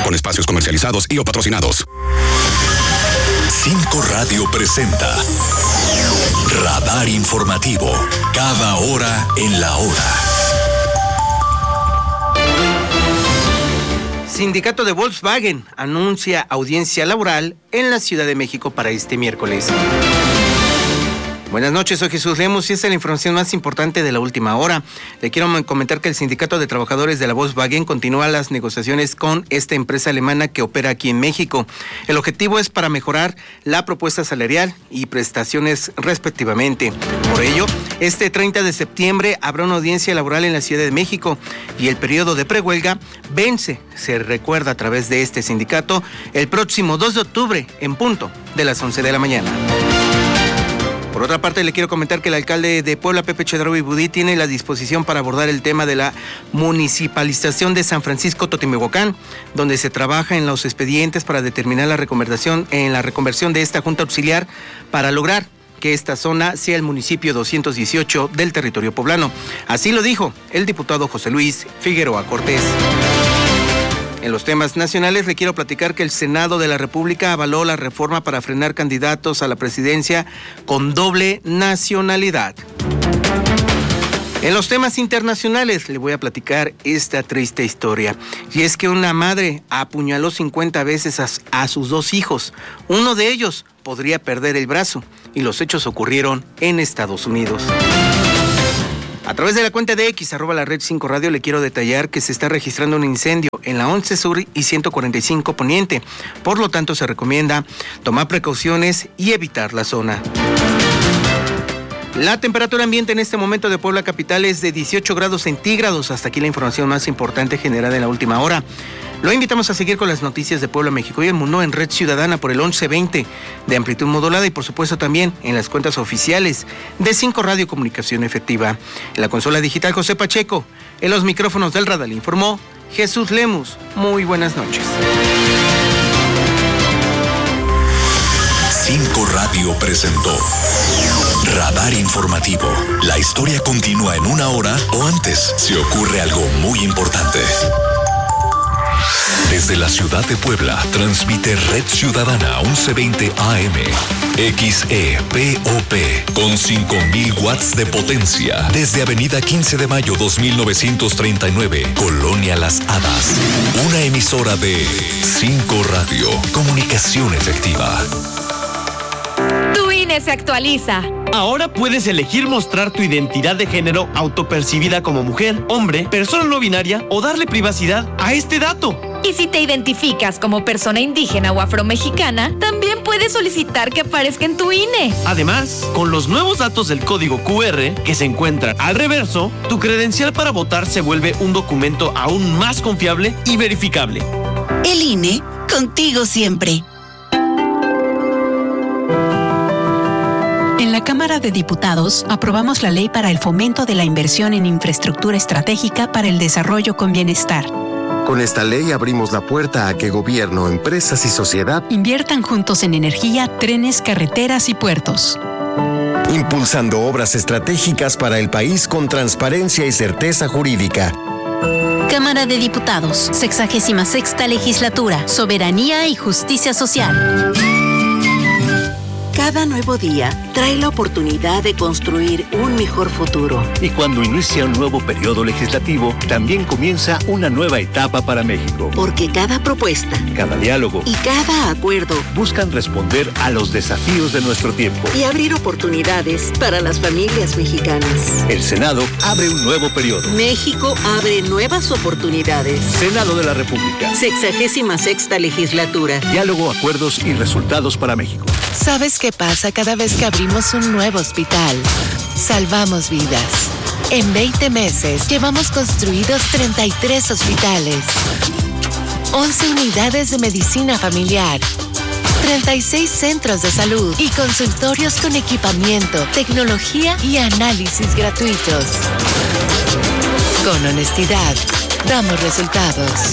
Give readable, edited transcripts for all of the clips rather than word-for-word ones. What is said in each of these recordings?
con espacios comercializados y o patrocinados. 5 Radio presenta Radar Informativo, cada hora en la hora. Sindicato de Volkswagen anuncia audiencia laboral en la Ciudad de México para este miércoles. Buenas noches, soy Jesús Lemus y esta es la información más importante de la última hora. Le quiero comentar que el Sindicato de Trabajadores de la Volkswagen continúa las negociaciones con esta empresa alemana que opera aquí en México. El objetivo es para mejorar la propuesta salarial y prestaciones respectivamente. Por ello, este 30 de septiembre habrá una audiencia laboral en la Ciudad de México y el periodo de prehuelga vence, se recuerda a través de este sindicato, el próximo 2 de octubre en punto de las 11 de la mañana. Por otra parte, le quiero comentar que el alcalde de Puebla, Pepe Chedraui Budí, tiene la disposición para abordar el tema de la municipalización de San Francisco Totimehuacán, donde se trabaja en los expedientes para determinar la reconversión de esta junta auxiliar para lograr que esta zona sea el municipio 218 del territorio poblano. Así lo dijo el diputado José Luis Figueroa Cortés. En los temas nacionales le quiero platicar que el Senado de la República avaló la reforma para frenar candidatos a la presidencia con doble nacionalidad. En los temas internacionales le voy a platicar esta triste historia. Y es que una madre apuñaló 50 veces a sus 2 hijos. Uno de ellos podría perder el brazo y los hechos ocurrieron en Estados Unidos. A través de la cuenta de X, @la Red 5 Radio, le quiero detallar que se está registrando un incendio en la 11 Sur y 145 Poniente. Por lo tanto, se recomienda tomar precauciones y evitar la zona. La temperatura ambiente en este momento de Puebla capital es de 18 grados centígrados. Hasta aquí la información más importante generada en la última hora. Lo invitamos a seguir con las noticias de Puebla, México y el mundo en Red Ciudadana por el 1120 de amplitud modulada y por supuesto también en las cuentas oficiales de 5 Radio Comunicación Efectiva. En la consola digital José Pacheco, en los micrófonos del radar informó Jesús Lemus. Muy buenas noches. 5 Radio presentó Radar Informativo. La historia continúa en 1 hora o antes si ocurre algo muy importante. Desde la ciudad de Puebla, transmite Red Ciudadana 1120 AM, XEPOP, con 5000 watts de potencia, desde Avenida 15 de Mayo 2939, Colonia Las Hadas. Una emisora de 5 Radio, comunicación efectiva. Tu INE se actualiza. Ahora puedes elegir mostrar tu identidad de género autopercibida como mujer, hombre, persona no binaria o darle privacidad a este dato. Y si te identificas como persona indígena o afromexicana, también puedes solicitar que aparezca en tu INE. Además, con los nuevos datos del código QR que se encuentran al reverso, tu credencial para votar se vuelve un documento aún más confiable y verificable. El INE, contigo siempre. En la Cámara de Diputados aprobamos la ley para el fomento de la inversión en infraestructura estratégica para el desarrollo con bienestar. Con esta ley abrimos la puerta a que gobierno, empresas y sociedad inviertan juntos en energía, trenes, carreteras y puertos. Impulsando obras estratégicas para el país con transparencia y certeza jurídica. Cámara de Diputados, 66ª Legislatura, Soberanía y Justicia Social. Cada nuevo día trae la oportunidad de construir un mejor futuro. Y cuando inicia un nuevo periodo legislativo, también comienza una nueva etapa para México. Porque cada propuesta, cada diálogo y cada acuerdo buscan responder a los desafíos de nuestro tiempo y abrir oportunidades para las familias mexicanas. El Senado abre un nuevo periodo. México abre nuevas oportunidades. Senado de la República. 66ª Legislatura. Diálogo, acuerdos y resultados para México. ¿Sabes qué pasa cada vez que abrimos un nuevo hospital? Salvamos vidas. En 20 meses llevamos construidos 33 hospitales, 11 unidades de medicina familiar, 36 centros de salud y consultorios con equipamiento, tecnología y análisis gratuitos. Con honestidad, damos resultados.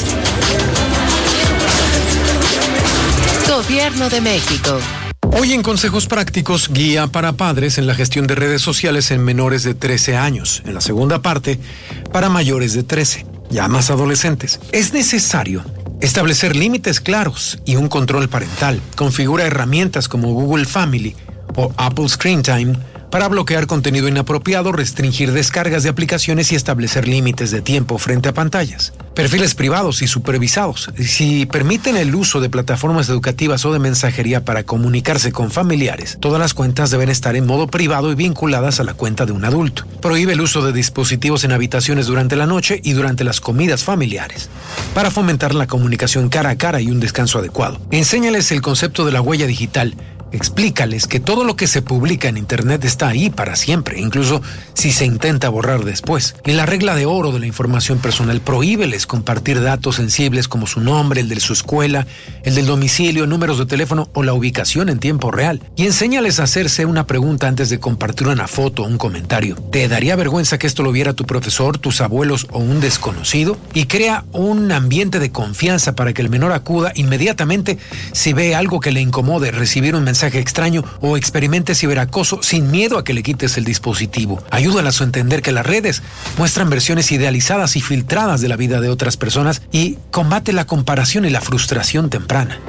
Gobierno de México. Hoy en Consejos Prácticos, guía para padres en la gestión de redes sociales en menores de 13 años. En la segunda parte, para mayores de 13, ya más adolescentes. Es necesario Establecer límites claros y un control parental. Configura herramientas como Google Family o Apple Screen Time para bloquear contenido inapropiado, restringir descargas de aplicaciones y establecer límites de tiempo frente a pantallas. Perfiles privados y supervisados. Si permiten el uso de plataformas educativas o de mensajería para comunicarse con familiares, todas las cuentas deben estar en modo privado y vinculadas a la cuenta de un adulto. Prohíbe el uso de dispositivos en habitaciones durante la noche y durante las comidas familiares, para fomentar la comunicación cara a cara y un descanso adecuado. Enséñales el concepto de la huella digital. Explícales que todo lo que se publica en Internet está ahí para siempre, incluso si se intenta borrar después. Y la regla de oro de la información personal: prohíbeles compartir datos sensibles como su nombre, el de su escuela, el del domicilio, números de teléfono o la ubicación en tiempo real. Y enséñales a hacerse una pregunta antes de compartir una foto o un comentario. ¿Te daría vergüenza que esto lo viera tu profesor, tus abuelos o un desconocido? Y crea un ambiente de confianza para que el menor acuda inmediatamente si ve algo que le incomode, recibir un mensaje extraño o experimente ciberacoso sin miedo a que le quites el dispositivo. Ayúdalas a entender que las redes muestran versiones idealizadas y filtradas de la vida de otras personas y combate la comparación y la frustración temprana.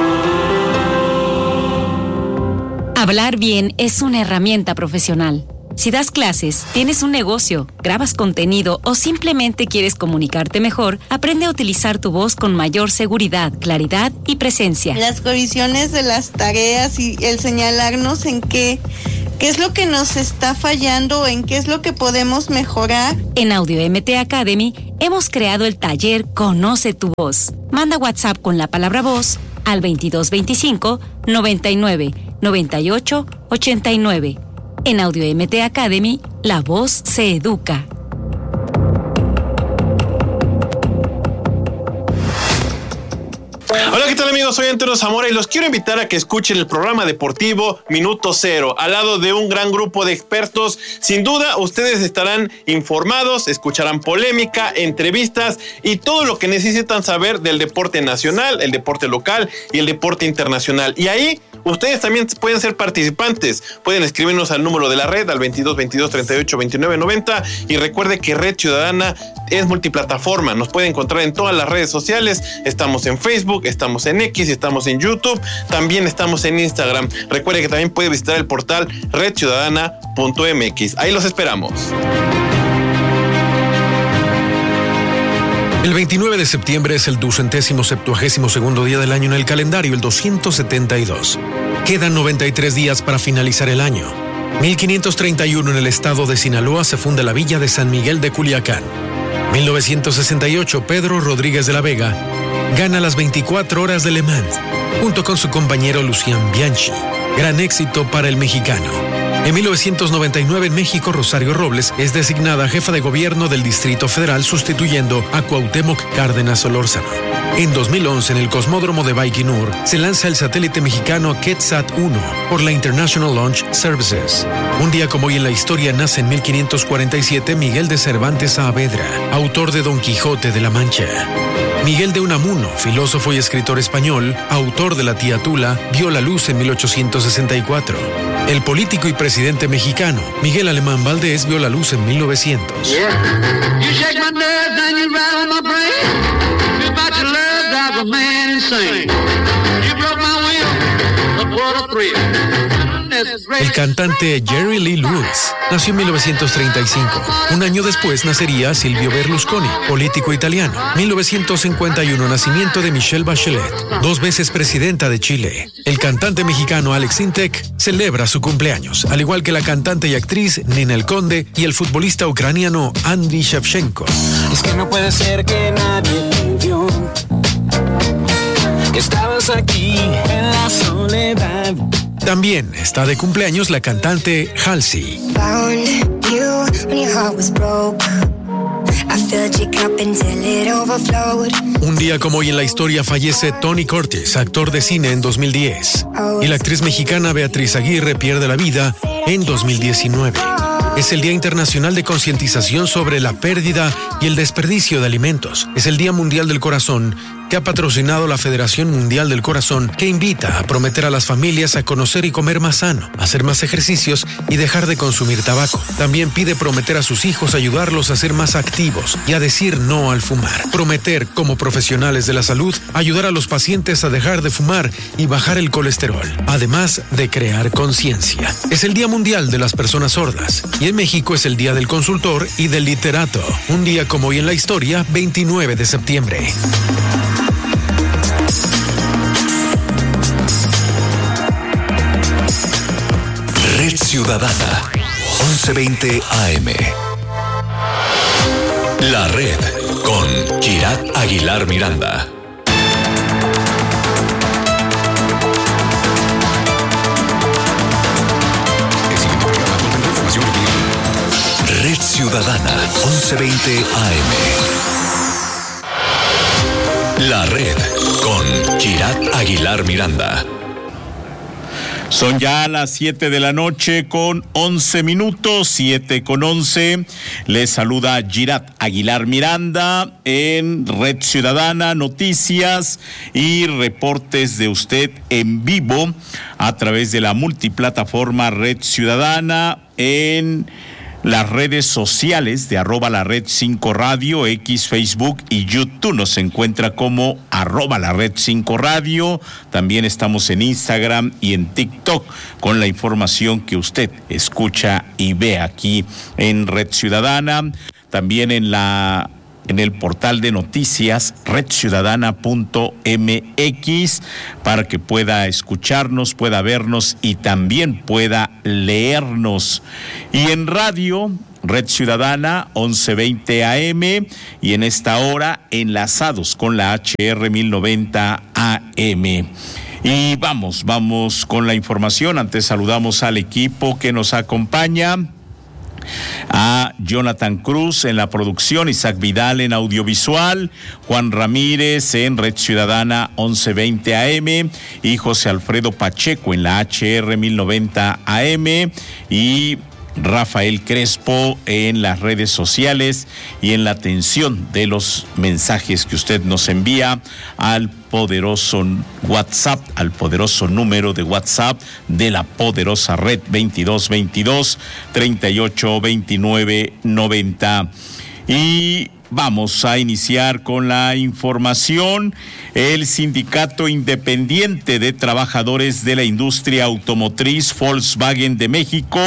Hablar bien es una herramienta profesional. Si das clases, tienes un negocio, grabas contenido o simplemente quieres comunicarte mejor, aprende a utilizar tu voz con mayor seguridad, claridad y presencia. Las covisiones de las tareas y el señalarnos en qué es lo que nos está fallando, en qué es lo que podemos mejorar. En Audio MT Academy hemos creado el taller Conoce tu voz. Manda WhatsApp con la palabra voz al 2225 99 98 89. En Audio MT Academy, la voz se educa. Hola, ¿qué tal amigos? Soy Antonio Zamora y los quiero invitar a que escuchen el programa deportivo Minuto Cero, al lado de un gran grupo de expertos. Sin duda, ustedes estarán informados, escucharán polémica, entrevistas y todo lo que necesitan saber del deporte nacional, el deporte local y el deporte internacional. Y ahí ustedes también pueden ser participantes. Pueden escribirnos al número de la red, al 22 22 38 29 90. Y recuerde que Red Ciudadana es multiplataforma. Nos puede encontrar en todas las redes sociales. Estamos en Facebook, estamos en X, estamos en YouTube. También estamos en Instagram. Recuerde que también puede visitar el portal redciudadana.mx. Ahí los esperamos. El 29 de septiembre es el 272º día del año en el calendario, el 272. Quedan 93 días para finalizar el año. 1531 en el estado de Sinaloa se funda la villa de San Miguel de Culiacán. 1968 Pedro Rodríguez de la Vega gana las 24 horas de Le Mans junto con su compañero Lucian Bianchi. Gran éxito para el mexicano. En 1999 en México, Rosario Robles es designada jefa de gobierno del Distrito Federal, sustituyendo a Cuauhtémoc Cárdenas Solórzano. En 2011, en el cosmódromo de Baikonur, se lanza el satélite mexicano QuetzSat-1 por la International Launch Services. Un día como hoy en la historia nace en 1547 Miguel de Cervantes Saavedra, autor de Don Quijote de la Mancha. Miguel de Unamuno, filósofo y escritor español, autor de La Tía Tula, vio la luz en 1864. El político y presidente mexicano, Miguel Alemán Valdés, vio la luz en 1900. El cantante Jerry Lee Lewis nació en 1935. Un año después nacería Silvio Berlusconi, político italiano. 1951, nacimiento de Michelle Bachelet, 2 veces presidenta de Chile. El cantante mexicano Alex Sintek celebra su cumpleaños, al igual que la cantante y actriz Ninel Conde y el futbolista ucraniano Andriy Shevchenko. Es que no puede ser que nadie te vio. Estabas aquí en la soledad. También está de cumpleaños la cantante Halsey. Un día como hoy en la historia fallece Tony Curtis, actor de cine en 2010. Y la actriz mexicana Beatriz Aguirre pierde la vida en 2019. Es el Día Internacional de Concientización sobre la pérdida y el desperdicio de alimentos. Es el Día Mundial del Corazón, que ha patrocinado la Federación Mundial del Corazón, que invita a prometer a las familias a conocer y comer más sano, hacer más ejercicios y dejar de consumir tabaco. También pide prometer a sus hijos ayudarlos a ser más activos y a decir no al fumar. Prometer, como profesionales de la salud, ayudar a los pacientes a dejar de fumar y bajar el colesterol, además de crear conciencia. Es el Día Mundial de las Personas Sordas y en México es el Día del Consultor y del Literato. Un día como hoy en la historia, 29 de septiembre. Red Ciudadana, 1120 AM. La Red, con Girat Aguilar Miranda. Red Ciudadana, 1120 AM. La Red, con Girat Aguilar Miranda. Son ya las 7 de la noche con 11 minutos, 7 con 11. Les saluda Girat Aguilar Miranda en Red Ciudadana, noticias y reportes de usted en vivo a través de la multiplataforma Red Ciudadana en las redes sociales de @lared5radio, X, Facebook y YouTube. Nos encuentra como @lared5radio. También estamos en Instagram y en TikTok con la información que usted escucha y ve aquí en Red Ciudadana. También en el portal de noticias redciudadana.mx para que pueda escucharnos, pueda vernos y también pueda leernos. Y en radio, Red Ciudadana 1120 AM y en esta hora enlazados con la HR 1090 AM. Y vamos con la información. Antes saludamos al equipo que nos acompaña. A Jonathan Cruz en la producción, Isaac Vidal en audiovisual, Juan Ramírez en Red Ciudadana 1120 AM y José Alfredo Pacheco en la HR 1090 AM y Rafael Crespo en las redes sociales y en la atención de los mensajes que usted nos envía al poderoso WhatsApp, al poderoso número de WhatsApp de la poderosa red 2222 38 29 90. Y vamos a iniciar con la información. El Sindicato Independiente de Trabajadores de la Industria Automotriz Volkswagen de México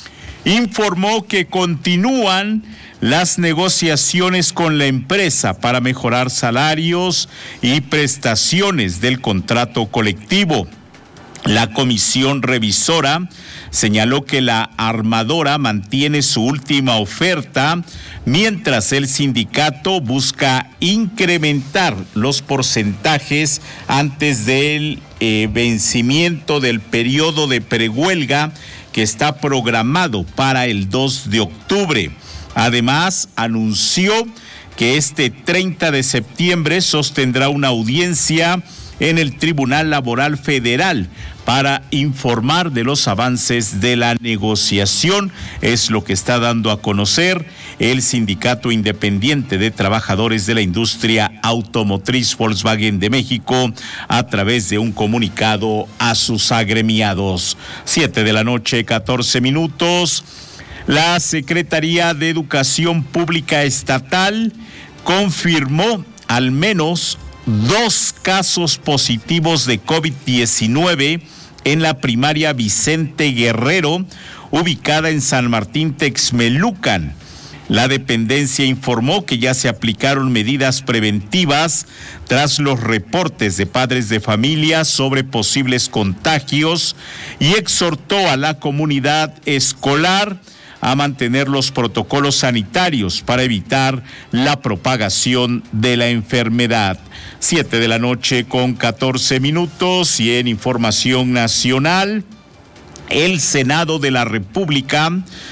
informó que continúan las negociaciones con la empresa para mejorar salarios y prestaciones del contrato colectivo. La comisión revisora señaló que la armadora mantiene su última oferta, mientras el sindicato busca incrementar los porcentajes antes del vencimiento del periodo de prehuelga que está programado para el 2 de octubre. Además, anunció que este 30 de septiembre sostendrá una audiencia en el Tribunal Laboral Federal para informar de los avances de la negociación. Es lo que está dando a conocer el Sindicato Independiente de Trabajadores de la Industria Automotriz Volkswagen de México a través de un comunicado a sus agremiados. 7 de la noche, 14 minutos. La Secretaría de Educación Pública Estatal confirmó al menos 2 casos positivos de COVID-19 en la primaria Vicente Guerrero, ubicada en San Martín Texmelucan. La dependencia informó que ya se aplicaron medidas preventivas tras los reportes de padres de familia sobre posibles contagios y exhortó a la comunidad escolar a mantener los protocolos sanitarios para evitar la propagación de la enfermedad. 7 de la noche con 14 minutos y en información nacional, el Senado de la República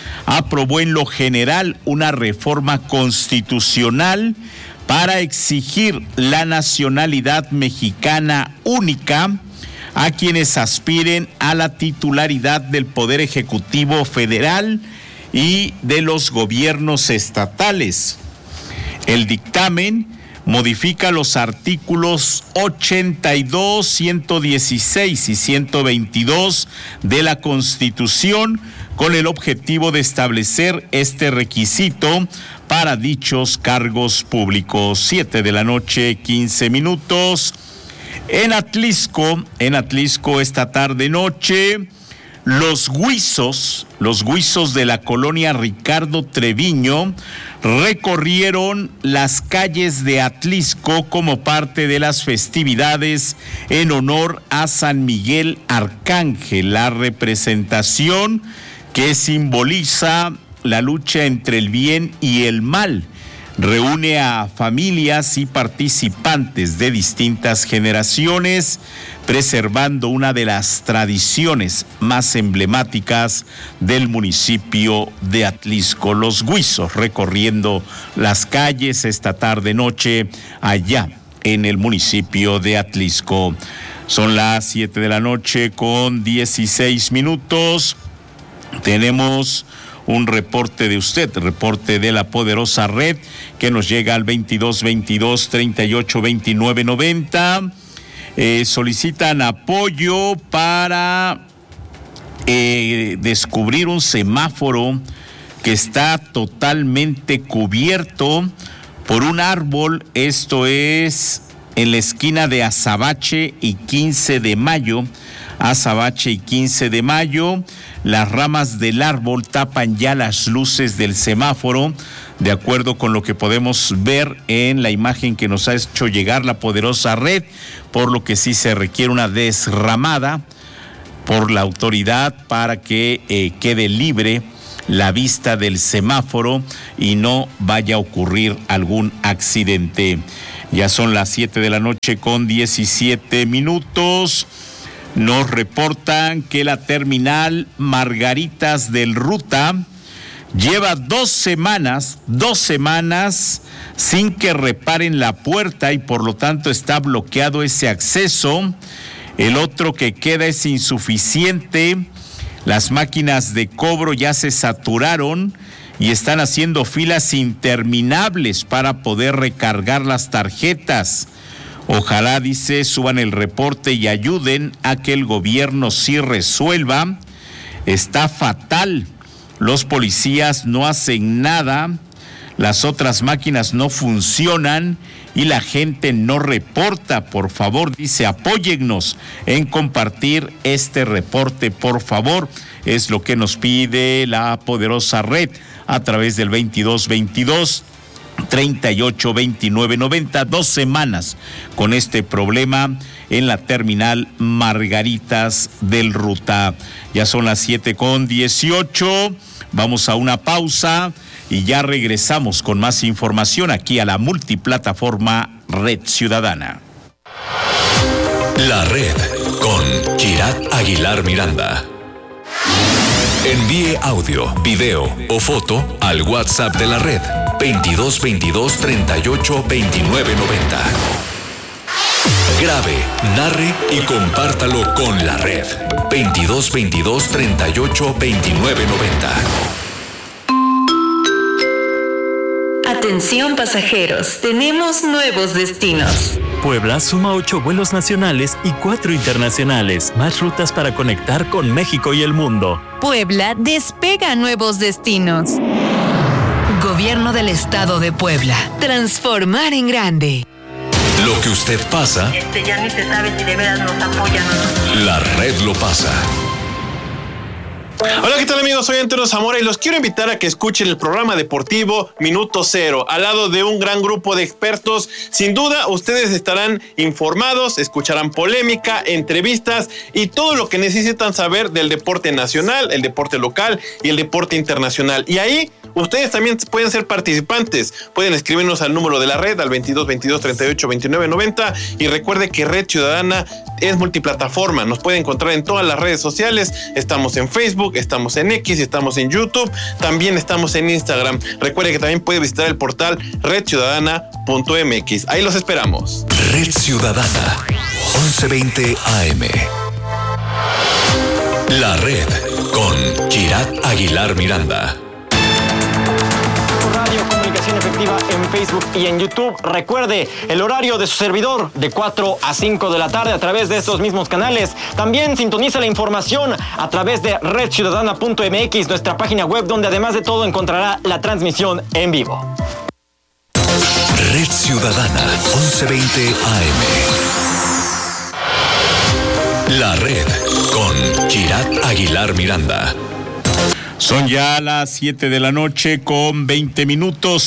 aprobó en lo general una reforma constitucional para exigir la nacionalidad mexicana única a quienes aspiren a la titularidad del Poder Ejecutivo Federal y de los gobiernos estatales. El dictamen modifica los artículos 82, 116 y 122 de la Constitución con el objetivo de establecer este requisito para dichos cargos públicos. 7 de la noche, 15 minutos. En Atlisco esta tarde-noche, los guisos de la colonia Ricardo Treviño recorrieron las calles de Atlisco como parte de las festividades en honor a San Miguel Arcángel. La representación que simboliza la lucha entre el bien y el mal reúne a familias y participantes de distintas generaciones, preservando una de las tradiciones más emblemáticas del municipio de Atlisco. Los guisos recorriendo las calles esta tarde-noche allá en el municipio de Atlisco. Son las 7 de la noche con 16 minutos. Tenemos un reporte de usted, reporte de la poderosa red que nos llega al 2222-382990. Solicitan apoyo para descubrir un semáforo que está totalmente cubierto por un árbol. Esto es en la esquina de Azabache y 15 de Mayo. Azabache y 15 de Mayo. Las ramas del árbol tapan ya las luces del semáforo, de acuerdo con lo que podemos ver en la imagen que nos ha hecho llegar la poderosa red, por lo que sí se requiere una desramada por la autoridad para que quede libre la vista del semáforo y no vaya a ocurrir algún accidente. Ya son las 7 de la noche con 17 minutos. Nos reportan que la terminal Margaritas del Ruta lleva 2 semanas sin que reparen la puerta y por lo tanto está bloqueado ese acceso. El otro que queda es insuficiente. Las máquinas de cobro ya se saturaron y están haciendo filas interminables para poder recargar las tarjetas. Ojalá, dice, suban el reporte y ayuden a que el gobierno sí resuelva. Está fatal. Los policías no hacen nada, las otras máquinas no funcionan y la gente no reporta. Por favor, dice, apóyennos en compartir este reporte, por favor. Es lo que nos pide la poderosa red a través del 2222-382990. 2 semanas con este problema en la terminal Margaritas del Ruta. Ya son las 7:18. Vamos a una pausa y ya regresamos con más información aquí a la multiplataforma Red Ciudadana. La Red con Kirat Aguilar Miranda. Envíe audio, video o foto al WhatsApp de la red 2222-382990. Grabe, narre y compártalo con la red 2222-382990. Atención pasajeros, tenemos nuevos destinos. Puebla suma 8 vuelos nacionales y 4 internacionales, más rutas para conectar con México y el mundo. Puebla despega nuevos destinos. Gobierno del Estado de Puebla. Transformar en grande. Lo que usted pasa, ya ni se sabe si de veras nos apoyan o no. La red lo pasa. Hola, ¿qué tal, amigos? Soy Antonio Zamora y los quiero invitar a que escuchen el programa deportivo Minuto Cero, al lado de un gran grupo de expertos. Sin duda, ustedes estarán informados, escucharán polémica, entrevistas y todo lo que necesitan saber del deporte nacional, el deporte local y el deporte internacional. Y ahí ustedes también pueden ser participantes. Pueden escribirnos al número de la red, al 2222-382990. Y recuerde que Red Ciudadana es multiplataforma. Nos puede encontrar en todas las redes sociales. Estamos en Facebook, estamos en X, estamos en YouTube, también estamos en Instagram. Recuerde que también puede visitar el portal redciudadana.mx. Ahí los esperamos. Red Ciudadana, 1120 AM. La Red con Kirat Aguilar Miranda. Radio Comunicación Efectiva en Facebook y en YouTube. Recuerde el horario de su servidor de 4 a 5 de la tarde a través de estos mismos canales. También sintoniza la información a través de redciudadana.mx, nuestra página web, donde además de todo encontrará la transmisión en vivo. Red Ciudadana, 1120 AM. La Red, con Kirat Aguilar Miranda. Son ya las 7 de la noche con 20 minutos,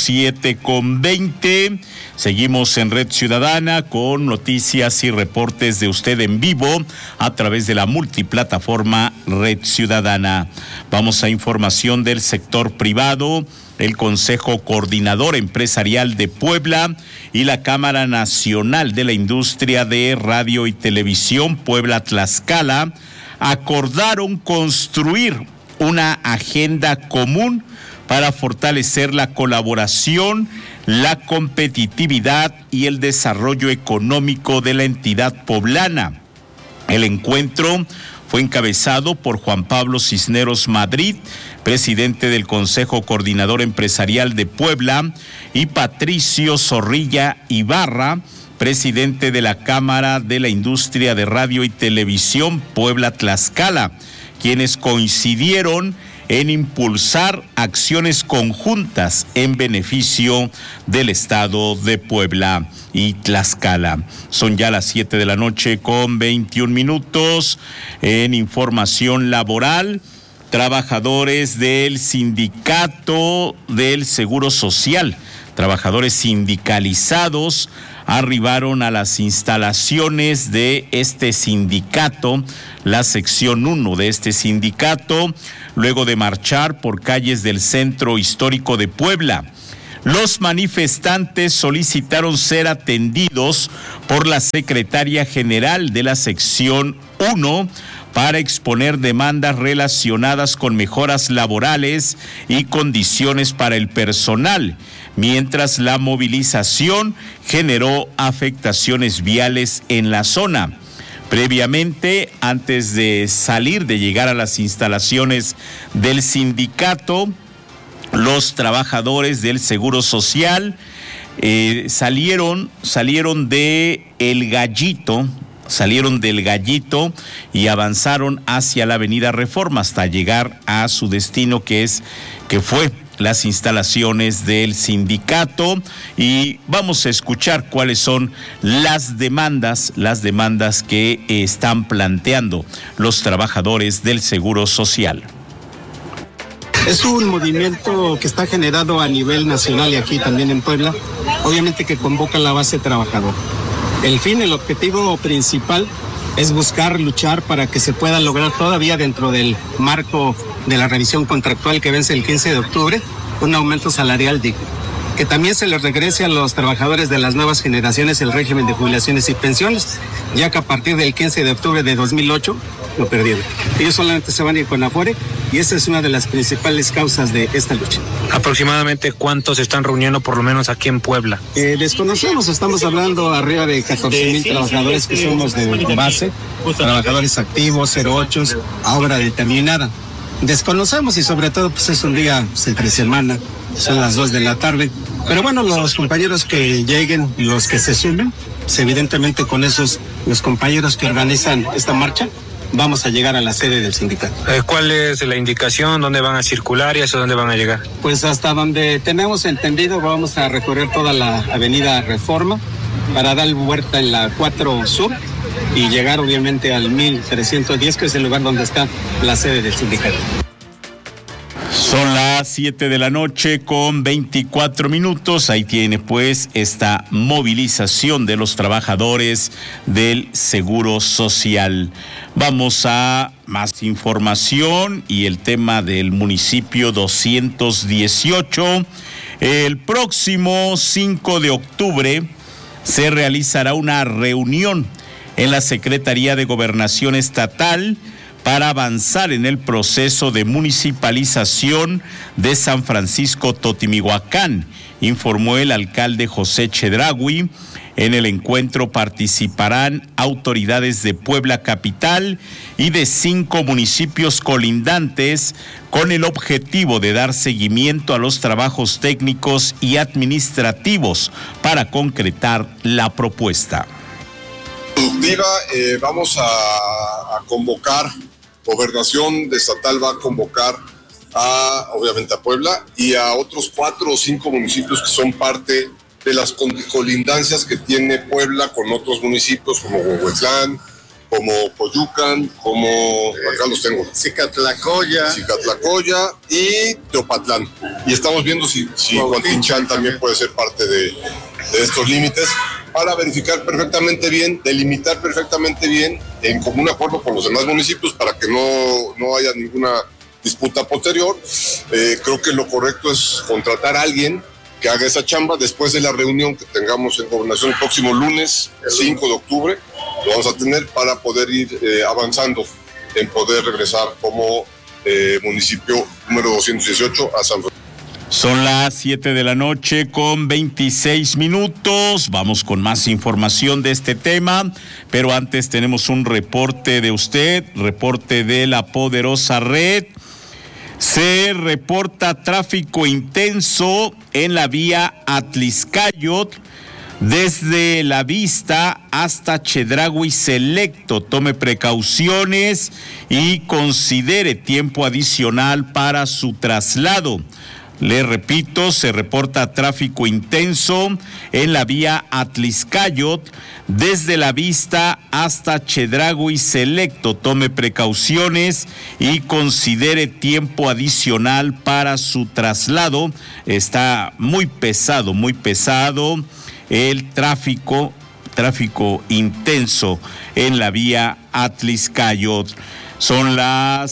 7:20. Seguimos en Red Ciudadana con noticias y reportes de usted en vivo a través de la multiplataforma Red Ciudadana. Vamos a información del sector privado. El Consejo Coordinador Empresarial de Puebla y la Cámara Nacional de la Industria de Radio y Televisión Puebla-Tlaxcala acordaron construir una agenda común para fortalecer la colaboración, la competitividad y el desarrollo económico de la entidad poblana. El encuentro fue encabezado por Juan Pablo Cisneros Madrid, presidente del Consejo Coordinador Empresarial de Puebla, y Patricio Zorrilla Ibarra, presidente de la Cámara de la Industria de Radio y Televisión Puebla-Tlaxcala, quienes coincidieron en impulsar acciones conjuntas en beneficio del estado de Puebla y Tlaxcala. Son ya las 7 de la noche con 21 minutos. En información laboral, trabajadores del Sindicato del Seguro Social, trabajadores sindicalizados, arribaron a las instalaciones de este sindicato, la sección 1 de este sindicato, luego de marchar por calles del centro histórico de Puebla. Los manifestantes solicitaron ser atendidos por la secretaria general de la sección 1 para exponer demandas relacionadas con mejoras laborales y condiciones para el personal, mientras la movilización generó afectaciones viales en la zona. Previamente, antes de llegar a las instalaciones del sindicato, los trabajadores del Seguro Social salieron del Gallito y avanzaron hacia la Avenida Reforma hasta llegar a su destino, que fue las instalaciones del sindicato. Y vamos a escuchar cuáles son las demandas que están planteando los trabajadores del Seguro Social. Es un movimiento que está generado a nivel nacional y aquí también en Puebla, obviamente que convoca a la base trabajadora. El objetivo principal es buscar luchar para que se pueda lograr todavía dentro del marco de la revisión contractual que vence el 15 de octubre, un aumento salarial digno. Que también se les regrese a los trabajadores de las nuevas generaciones el régimen de jubilaciones y pensiones, ya que a partir del 15 de octubre de 2008 lo perdieron. Ellos solamente se van a ir con Afore y esa es una de las principales causas de esta lucha. ¿Aproximadamente cuántos se están reuniendo por lo menos aquí en Puebla? Desconocemos, estamos hablando arriba de 14,000 trabajadores que somos de base, trabajadores activos, 08, a obra determinada. Desconocemos y sobre todo pues es un día entre semana, son las 2 de la tarde. Pero bueno, los compañeros que lleguen, los que se sumen, pues evidentemente con esos, los compañeros que organizan esta marcha, vamos a llegar a la sede del sindicato. ¿Cuál es la indicación? ¿Dónde van a circular y hacia dónde van a llegar? Pues hasta donde tenemos entendido vamos a recorrer toda la avenida Reforma para dar vuelta en la 4 Sur y llegar obviamente al 1310, que es el lugar donde está la sede del sindicato. Son las 7 de la noche con 24 minutos. Ahí tiene pues esta movilización de los trabajadores del Seguro Social. Vamos a más información y el tema del municipio 218. El próximo 5 de octubre se realizará una reunión en la Secretaría de Gobernación Estatal para avanzar en el proceso de municipalización de San Francisco Totimihuacán informó el alcalde José Chedraui. En el encuentro participarán autoridades de Puebla capital y de 5 municipios colindantes con el objetivo de dar seguimiento a los trabajos técnicos y administrativos para concretar la propuesta. Vamos a convocar, Gobernación Estatal va a convocar obviamente a Puebla y a otros 4 o 5 municipios que son parte de las colindancias que tiene Puebla con otros municipios como Huehuetlán, como Coyucan, como acá los tengo, Cicatlacoya y Teopatlán. Y estamos viendo si Huautinchan también puede ser parte de estos límites para verificar perfectamente bien, delimitar perfectamente bien en común acuerdo con los demás municipios para que no haya ninguna disputa posterior. Creo que lo correcto es contratar a alguien que haga esa chamba después de la reunión que tengamos en Gobernación el próximo lunes, 5 de octubre, lo vamos a tener para poder ir avanzando en poder regresar como municipio número 218 a San Francisco. Son las 7 de la noche con 26 minutos. Vamos con más información de este tema, pero antes tenemos un reporte de usted, reporte de la poderosa red. Se reporta tráfico intenso en la vía Atliscayot desde La Vista hasta Chedraui Selecto. Tome precauciones y considere tiempo adicional para su traslado. Le repito, se reporta tráfico intenso en la vía Atliscayot desde La Vista hasta Chedraui Selecto. Tome precauciones y considere tiempo adicional para su traslado. Está muy pesado el tráfico intenso en la vía Atliscayot. Son las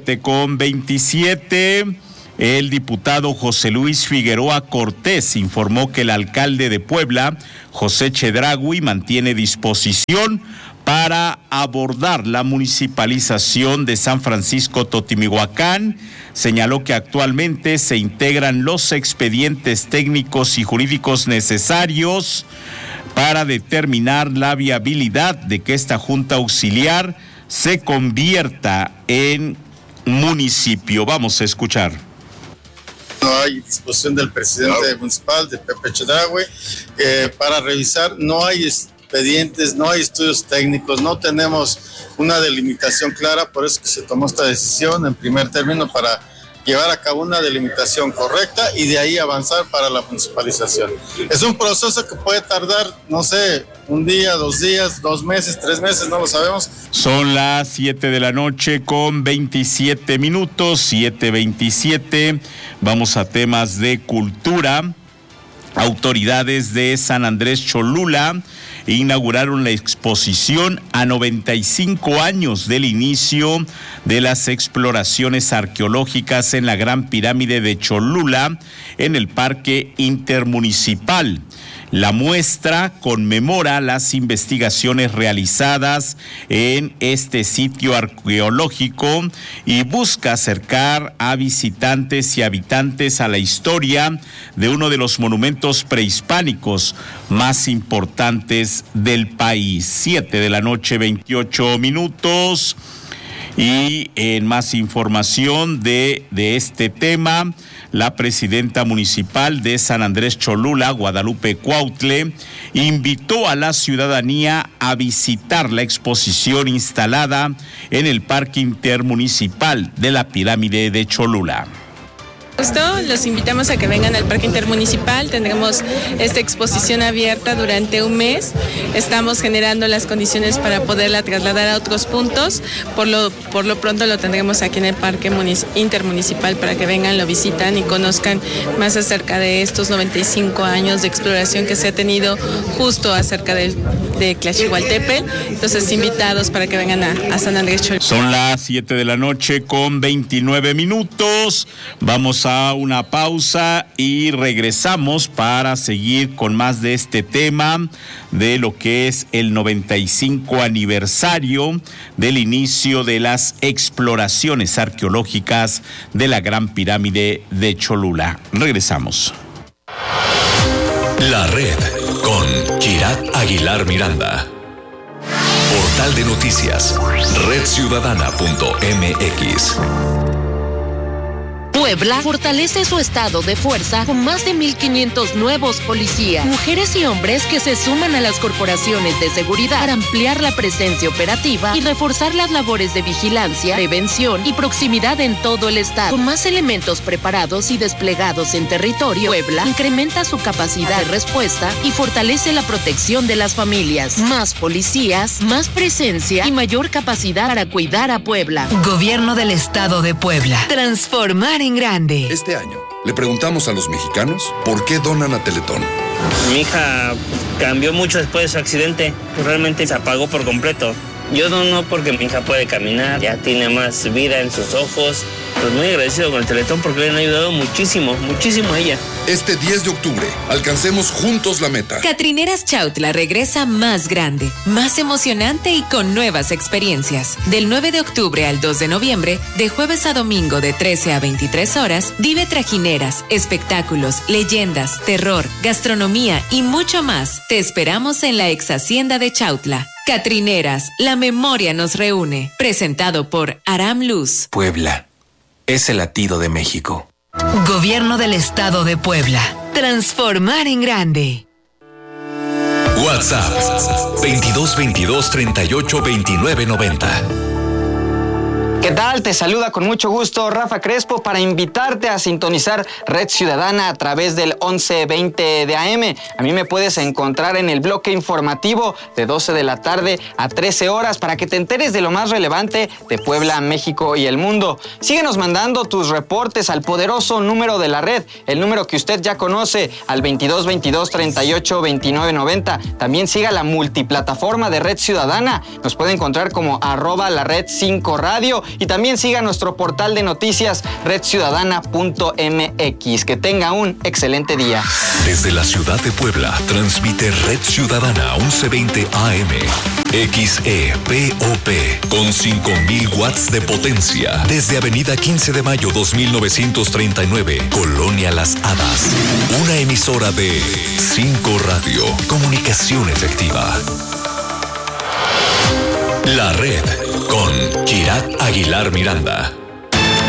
7:27. El diputado José Luis Figueroa Cortés informó que el alcalde de Puebla, José Chedraui, mantiene disposición para abordar la municipalización de San Francisco Totimihuacán. Señaló que actualmente se integran los expedientes técnicos y jurídicos necesarios para determinar la viabilidad de que esta junta auxiliar se convierta en municipio. Vamos a escuchar. No hay disposición del presidente municipal, de Pepe Chedraui, para revisar. No hay expedientes, no hay estudios técnicos, no tenemos una delimitación clara, por eso que se tomó esta decisión en primer término para llevar a cabo una delimitación correcta y de ahí avanzar para la municipalización. Es un proceso que puede tardar, no sé, un día, 2 días, 2 meses, 3 meses, no lo sabemos. Son las 7 de la noche con 27 minutos, 7:27. Vamos a temas de cultura. Autoridades de San Andrés Cholula inauguraron la exposición a 95 años del inicio de las exploraciones arqueológicas en la Gran Pirámide de Cholula en el Parque Intermunicipal. La muestra conmemora las investigaciones realizadas en este sitio arqueológico y busca acercar a visitantes y habitantes a la historia de uno de los monumentos prehispánicos más importantes del país. 7 de la noche, 28 minutos. Y en más información de este tema, la presidenta municipal de San Andrés Cholula, Guadalupe Cuautle, invitó a la ciudadanía a visitar la exposición instalada en el Parque Intermunicipal de la Pirámide de Cholula. Los invitamos a que vengan al Parque Intermunicipal. Tendremos esta exposición abierta durante un mes. Estamos generando las condiciones para poderla trasladar a otros puntos. Por lo pronto lo tendremos aquí en el Parque Intermunicipal para que vengan, lo visitan y conozcan más acerca de estos 95 años de exploración que se ha tenido justo acerca de Tlaxihualtepetl. Entonces, invitados para que vengan a San Andrés Cholula. Son las 7 de la noche con 29 minutos. Vamos a una pausa y regresamos para seguir con más de este tema de lo que es el 95 aniversario del inicio de las exploraciones arqueológicas de la Gran Pirámide de Cholula. Regresamos. La Red con Kirat Aguilar Miranda. Portal de noticias, redciudadana.mx. Puebla fortalece su estado de fuerza con más de 1,500 nuevos policías, mujeres y hombres que se suman a las corporaciones de seguridad para ampliar la presencia operativa y reforzar las labores de vigilancia, prevención y proximidad en todo el estado. Con más elementos preparados y desplegados en territorio, Puebla incrementa su capacidad de respuesta y fortalece la protección de las familias. Más policías, más presencia y mayor capacidad para cuidar a Puebla. Gobierno del Estado de Puebla. Transformar en grande. Este año le preguntamos a los mexicanos por qué donan a Teletón. Mi hija cambió mucho después de su accidente. Realmente se apagó por completo. Yo dono porque mi hija puede caminar, ya tiene más vida en sus ojos. Pues muy agradecido con el Teletón porque le han ayudado muchísimo, muchísimo a ella. Este 10 de octubre, alcancemos juntos la meta. Catrineras Chautla regresa más grande, más emocionante y con nuevas experiencias. Del 9 de octubre al 2 de noviembre, de jueves a domingo de 13 a 23 horas, vive trajineras, espectáculos, leyendas, terror, gastronomía y mucho más. Te esperamos en la ex hacienda de Chautla. Catrineras, la memoria nos reúne. Presentado por Aram Luz. Puebla es el latido de México. Gobierno del Estado de Puebla. Transformar en grande. WhatsApp 2222 38 29 90. ¿Qué tal? Te saluda con mucho gusto Rafa Crespo para invitarte a sintonizar Red Ciudadana a través del 1120 de AM. A mí me puedes encontrar en el bloque informativo de 12 de la tarde a 13 horas para que te enteres de lo más relevante de Puebla, México y el mundo. Síguenos mandando tus reportes al poderoso número de la red, el número que usted ya conoce, al 2222 38 29 90. También siga la multiplataforma de Red Ciudadana. Nos puede encontrar como @lared5radio. Y también siga nuestro portal de noticias redciudadana.mx. Que tenga un excelente día. Desde la ciudad de Puebla, transmite Red Ciudadana 1120 AM. XEPOP con 5,000 watts de potencia. Desde Avenida 15 de Mayo 2939, Colonia Las Hadas. Una emisora de 5 Radio. Comunicación efectiva. La Red con Kirat Aguilar Miranda.